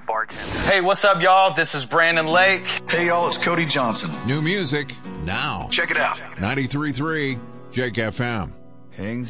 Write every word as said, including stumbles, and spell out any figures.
bartender. Hey, what's up, y'all? This is Brandon Lake. Hey, y'all, it's Cody Johnson. New music now. Check it out. ninety-three point three Jake F M. Hangs